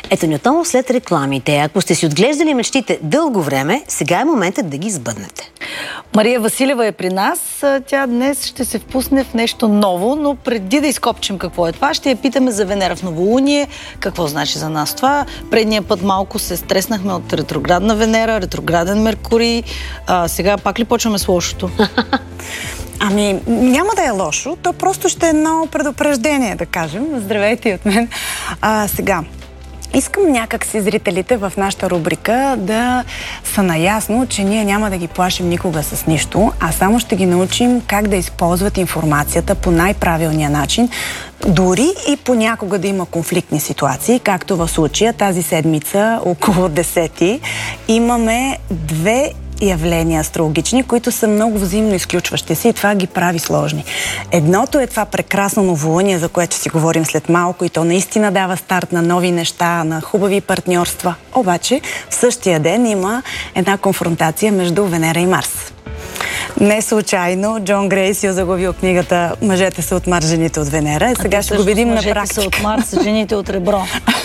Ето ни отново след рекламите. Ако сте си отглеждали мечтите дълго време, сега е моментът да ги сбъднете. Мария Василева е при нас. Тя днес ще се впусне в нещо ново, но преди да изкопчим какво е това, ще я питаме за Венера в новолуние. Какво значи за нас това? Предния път малко се стреснахме от ретроградна Венера, ретрограден Меркурий. Сега пак ли почваме с лошото? Ами, няма да е лошо. То просто ще е едно предупреждение, да кажем. Здравейте и от мен. Сега, искам някак си зрителите в нашата рубрика да са наясно, че ние няма да ги плашим никога с нищо, а само ще ги научим как да използват информацията по най-правилния начин, дори и понякога да има конфликтни ситуации, както в случая тази седмица, около 10-ти, имаме две явления астрологични, които са много взаимно изключващи се и това ги прави сложни. Едното е това прекрасно новолуние, за което ще си говорим след малко и то наистина дава старт на нови неща, на хубави партньорства. Обаче в същия ден има една конфронтация между Венера и Марс. Не случайно Джон Грейс я загубил книгата "Мъжете са от Марс, жените от Венера". Сега ще го видим на практика. Мъжете са от Марс, жените от Ребро.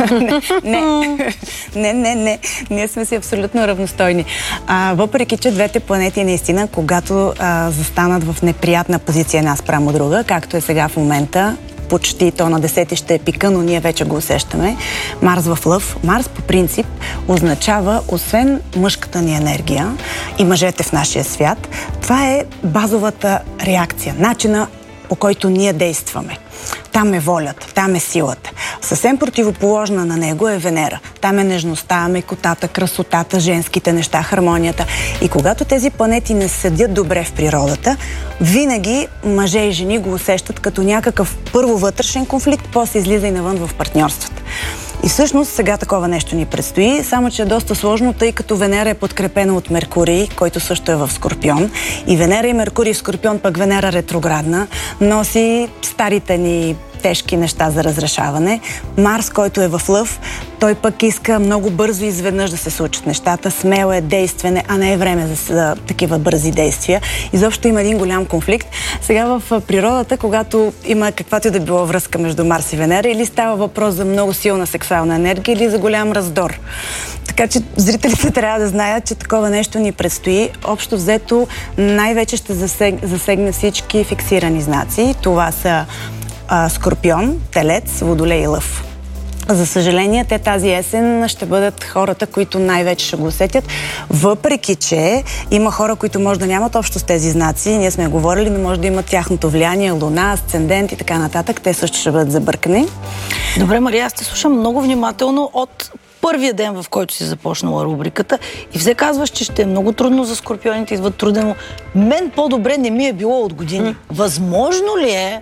Не. Ние сме си абсолютно равностойни. Въпреки че двете планети наистина, когато застанат в неприятна позиция една спрямо друга, както е сега в момента, почти то на 10-ти ще е пика, но ние вече го усещаме. Марс в Лъв. Марс по принцип означава, освен мъжката ни енергия и мъжете в нашия свят, това е базовата реакция, начина по който ние действаме. Там е волята, там е силата. Съвсем противоположна на него е Венера. Там е нежността, мекотата, красотата, женските неща, хармонията. И когато тези планети не седят добре в природата, винаги мъже и жени го усещат като някакъв първо вътрешен конфликт, после излиза и навън в партньорствата. И всъщност сега такова нещо ни предстои, само че е доста сложно, тъй като Венера е подкрепена от Меркурий, който също е в Скорпион. И Венера и Меркурий в Скорпион, пък Венера ретроградна, носи старите ни тежки неща за разрешаване. Марс, който е в Лъв, той пък иска много бързо изведнъж да се случат нещата. Смело е, действене, а не е време за такива бързи действия. Изобщо има един голям конфликт. Сега в природата, когато има каквато и да било връзка между Марс и Венера, или става въпрос за много силна сексуална енергия, или за голям раздор. Така че зрителите трябва да знаят, че такова нещо ни предстои. Общо взето най-вече ще засегне всички фиксирани знаци. Това са Скорпион, Телец, Водолей и Лъв. За съжаление, те тази есен ще бъдат хората, които най-вече ще го усетят, въпреки че има хора, които може да нямат общо с тези знаци. Ние сме говорили, но може да имат тяхното влияние, луна, асцендент и така нататък. Те също ще бъдат забъркани. Добре, Мария, аз те слушам много внимателно от първия ден, в който си започнала рубриката и все казваш, че ще е много трудно за скорпионите, идват трудно. Мен по-добре не ми е било от години. Възможно ли е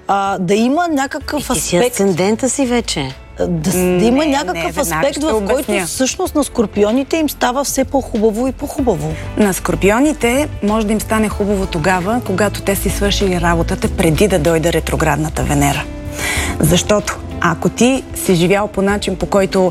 да има някакъв аспект... И си асцендента си вече. Да има някакъв аспект, в който всъщност на скорпионите им става все по-хубаво и по-хубаво. На скорпионите може да им стане хубаво тогава, когато те си свършили работата преди да дойде ретроградната Венера. Защото ако ти си живял по начин, по който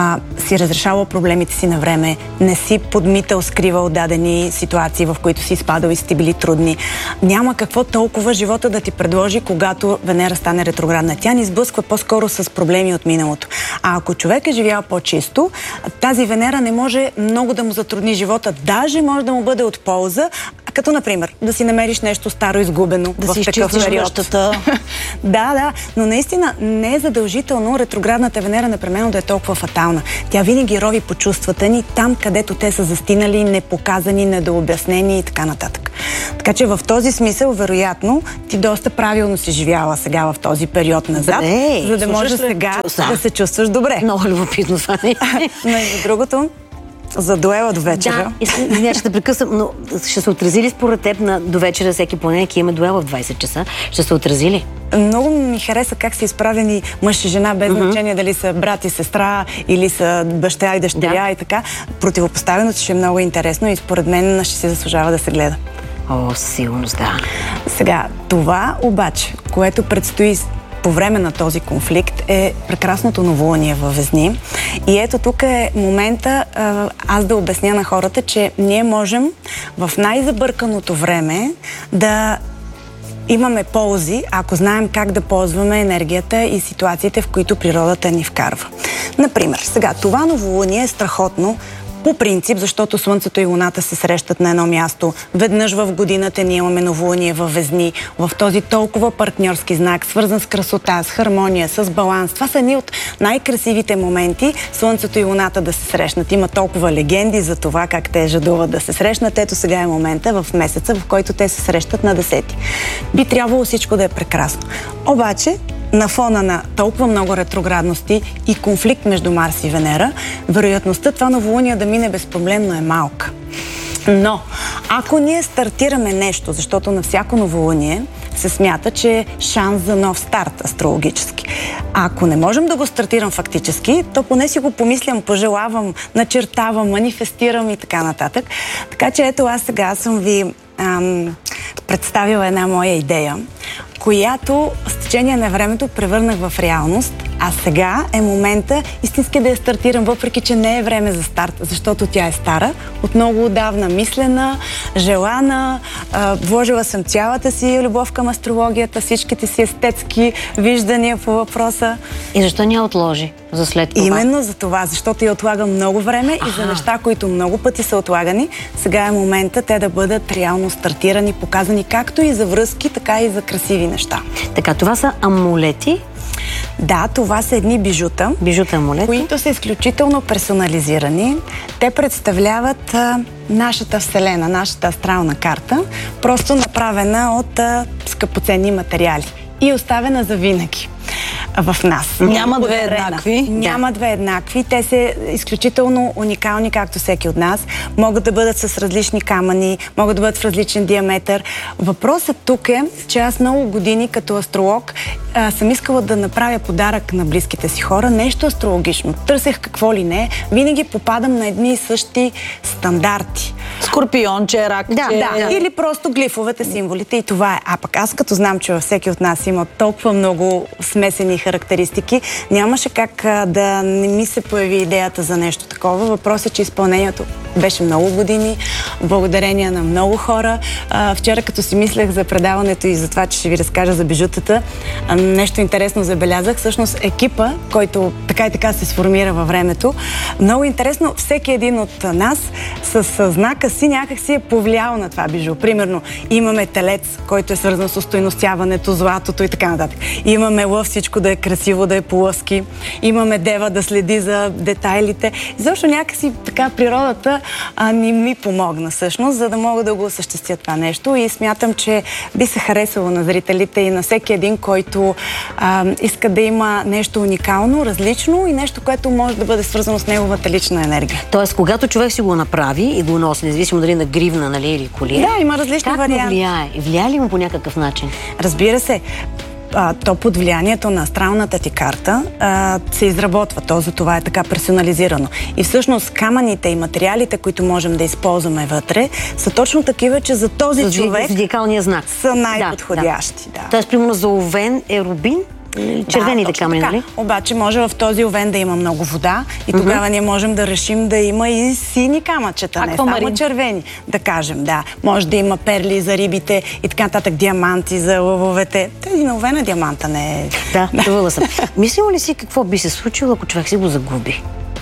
си разрешавал проблемите си на време, не си подмитал, скривал дадени ситуации, в които си изпадал и сте били трудни, няма какво толкова живота да ти предложи, когато Венера стане ретроградна. Тя ни сблъсква по-скоро с проблеми от миналото. А ако човек е живял по-чисто, тази Венера не може много да му затрудни живота, даже може да му бъде от полза, като, например, да си намериш нещо старо изгубено да в си такъв период. Да, но наистина не е задължително ретроградната Венера непременно да е толкова фатална. Тя винаги рови по чувствата ни там, където те са застинали, непоказани, недообяснени и така нататък. Така че в този смисъл, вероятно, ти доста правилно си живяла сега в този период назад, за да можеш сега да се чувстваш добре. Много любопитно това. Между другото, за дуела до вечера. Да, ще те прекъсвам, но ще се отрази ли според теб до вечера всеки понеделник има дуел в 20 часа? Ще се отрази ли? Много ми хареса как са изправени мъж и жена, без значение дали са брат и сестра или са баща и дъщеря и така. Противопоставеното ще е много интересно и според мен ще се заслужава да се гледа. О, сигурност, да. Сега, това обаче, което предстои по време на този конфликт, е прекрасното новолуние във Везни. И ето тук е момента аз да обясня на хората, че ние можем в най-забърканото време да имаме ползи, ако знаем как да ползваме енергията и ситуациите, в които природата ни вкарва. Например, сега това новолуние е страхотно по принцип, защото Слънцето и Луната се срещат на едно място. Веднъж в годината ние имаме новолуние във Везни, в този толкова партньорски знак, свързан с красота, с хармония, с баланс. Това са едни от най-красивите моменти Слънцето и Луната да се срещнат. Има толкова легенди за това как те жадуват да се срещнат. Ето сега е момента в месеца, в който те се срещат на 10. Би трябвало всичко да е прекрасно. Обаче, на фона на толкова много ретроградности и конфликт между Марс и Венера, вероятността това новолуние да мине безпроблемно е малка. Но, ако ние стартираме нещо, защото на всяко новолуние се смята, че е шанс за нов старт астрологически. Ако не можем да го стартирам фактически, то поне си го помислям, пожелавам, начертавам, манифестирам и така нататък. Така че ето аз сега съм ви представила една моя идея, която с течение на времето превърнах в реалност, а сега е момента истински да я стартирам, въпреки че не е време за старт, защото тя е стара, от много отдавна мислена, желана, вложила съм цялата си любов към астрологията, всичките си естетски виждания по въпроса. И защо не я отложи за след това? Именно за това, защото я отлагам много време и за неща, които много пъти са отлагани, сега е момента те да бъдат реално стартирани, показани както и за връзки, така и за красиви неща. Така, това са амулети. Да, това са едни бижута, амулети, които са изключително персонализирани. Те представляват нашата вселена, нашата астрална карта, просто направена от скъпоценни материали и оставена за винаги в нас. Няма две еднакви. Няма две еднакви. Те са изключително уникални, както всеки от нас. Могат да бъдат с различни камъни, могат да бъдат в различен диаметър. Въпросът тук е, че аз много години като астролог съм искала да направя подарък на близките си хора, нещо астрологично. Търсех какво ли не. Винаги попадам на едни и същи стандарти. Скорпионче, ракче. Да. Или просто глифовете, символите и това е. А пък аз като знам, че във всеки от нас има толкова много смесени характеристики, нямаше как да не ми се появи идеята за нещо такова. Въпросът е, че изпълнението беше много години, благодарение на много хора. Вчера, като си мислех за предаването и за това, че ще ви разкажа за бижутата, нещо интересно забелязах. Всъщност екипа, който така и така се сформира във времето, много интересно, всеки един от нас с знака си някак си е повлиял на това бижу. Примерно, имаме телец, който е свързан с остойностяването, златото и така нататък. Имаме лъв, всичко да е красиво, да е плъски. Имаме дева да следи за детайлите. Защото някакси така природата ни ми помогна всъщност, за да мога да го осъществя това нещо и смятам, че би се харесало на зрителите и на всеки един, който иска да има нещо уникално, различно и нещо, което може да бъде свързано с неговата лична енергия. Тоест, когато човек си го направи и го носи, независимо дали на гривна, нали, или колие. Да, има различни варианти. Как влияе? Влияе ли му по някакъв начин? Разбира се. То под влиянието на астралната ти карта се изработва. Това е така персонализирано. И всъщност камъните и материалите, които можем да използваме вътре, са точно такива, че за този човек зодиакалния знак са най-подходящи. Да. Тоест, примерно за овен е рубин, червените камъни, нали? Обаче може в този овен да има много вода и тогава ние можем да решим да има и сини камъчета, не само червени, да кажем, да. Може да има перли за рибите и така нататък, диаманти за лъвовете. Тези на овена диаманта не е... Да, чувала съм. Мислила ли си какво би се случило, ако човек си го загуби?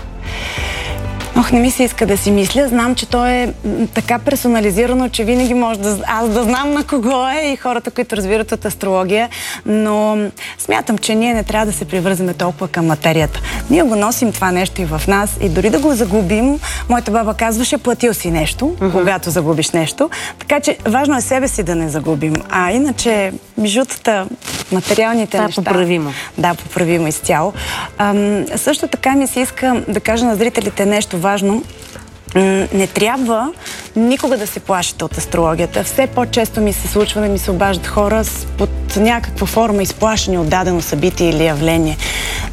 Не ми се иска да си мисля. Знам, че то е така персонализирано, че винаги може аз да знам на кого е и хората, които разбират от астрология, но смятам, че ние не трябва да се привързваме толкова към материята. Ние го носим това нещо и в нас и дори да го загубим, моята баба казваше, платил си нещо, когато загубиш нещо. Така че важно е себе си да не загубим. А иначе бижутата, материалните неща... Поправимо. Да, поправимо изцяло. Също така ми се иска да кажа на зрителите нещо важно. Не трябва никога да се плашите от астрологията. Все по-често ми се случва да ми се обаждат хора под някаква форма изплашени от дадено събитие или явление.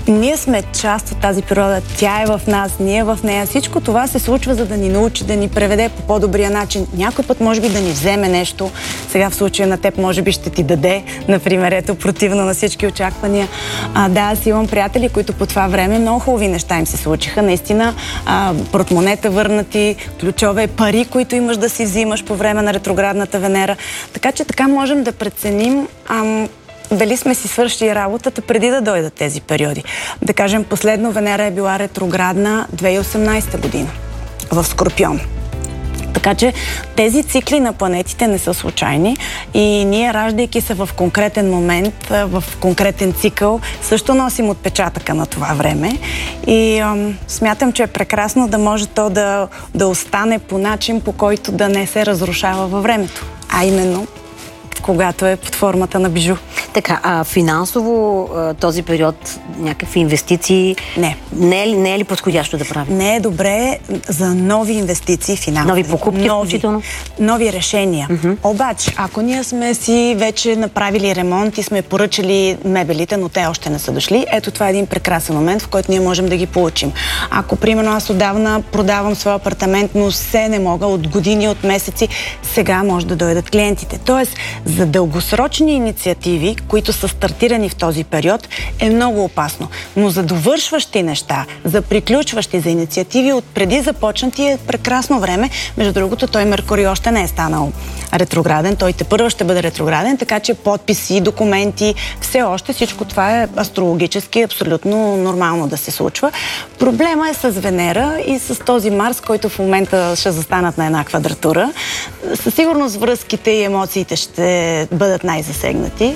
Ние сме част от тази природа, тя е в нас, ние в нея. Всичко това се случва, за да ни научи, да ни преведе по по-добрия начин. Някой път може би да ни вземе нещо. Сега в случая на теб може би ще ти даде, например, ето противно на всички очаквания. Да, аз имам приятели, които по това време много хубави неща им се случиха. Наистина, портмонета върнати, ключове, пари, които имаш да си взимаш по време на ретроградната Венера. Така че така можем да преценим дали сме си свършили работата преди да дойдат тези периоди. Да кажем, последно Венера е била ретроградна 2018 година в Скорпион. Така че тези цикли на планетите не са случайни и ние, раждайки се в конкретен момент, в конкретен цикъл, също носим отпечатъка на това време и смятам, че е прекрасно да може то да остане по начин, по който да не се разрушава във времето, а именно когато е под формата на бижу. Така, финансово този период, някакви инвестиции, не е ли подходящо да правим? Не е добре за нови инвестиции финансови. Нови покупки, включително? Нови решения. Обаче, ако ние сме си вече направили ремонт и сме поръчали мебелите, но те още не са дошли, ето това е един прекрасен момент, в който ние можем да ги получим. Ако, примерно, аз отдавна продавам своя апартамент, но все не мога от години, от месеци, сега може да дойдат клиентите. Тоест, за дългосрочни инициативи, които са стартирани в този период, е много опасно. Но за довършващи неща, за приключващи, за инициативи от преди започнати е прекрасно време. Между другото, той Меркурий още не е станал ретрограден, той тепърва ще бъде ретрограден, така че подписи, документи, все още всичко това е астрологически абсолютно нормално да се случва. Проблема е с Венера и с този Марс, който в момента ще застанат на една квадратура. Със сигурност връзките и емоциите ще бъдат най-засегнати.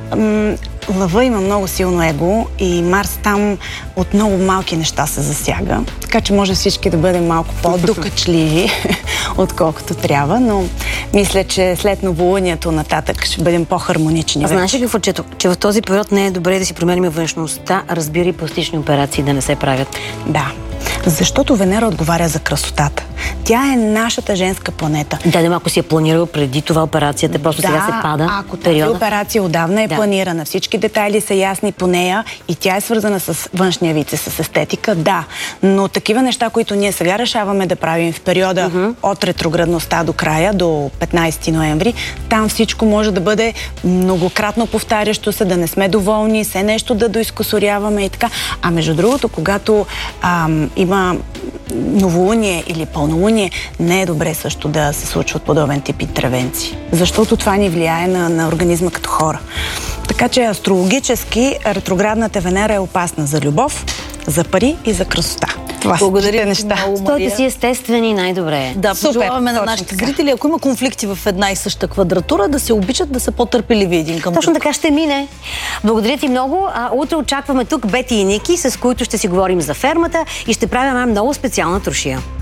Лъва има много силно его и Марс там от много малки неща се засяга. Така че може всички да бъдем малко по-докачливи, отколкото трябва, но мисля, че след новолунието нататък ще бъдем по-хармонични. Знаеш ли какво, че в този период не е добре да си променим външността, разбира, пластични операции да не се правят? Да, защото Венера отговаря за красотата. Тя е нашата женска планета. Да, ако си е планирал преди това операцията, просто сега се пада ако тази операция отдавна е планирана, всички детайли са ясни по нея и тя е свързана с външния вид, с естетика, да. Но такива неща, които ние сега решаваме да правим в периода от ретроградността до края, до 15 ноември, там всичко може да бъде многократно повтарящо се, да не сме доволни, все нещо да доизкусоряваме и така. А между другото, когато има новолуние или пълнолуние, не е добре също да се случват подобен тип интервенции. Защото това ни влияе на организма като хора. Така че астрологически ретроградната Венера е опасна за любов, за пари и за красота. Това благодаря неща. Стойте си естествени, най-добре. Да, пожелаваме на нашите зрители, ако има конфликти в една и съща квадратура, да се обичат, да са по-търпеливи един към друг. Точно така ще мине. Благодаря ти много. Утре очакваме тук Бети и Ники, с които ще си говорим за фермата и ще правим една много специална трошия.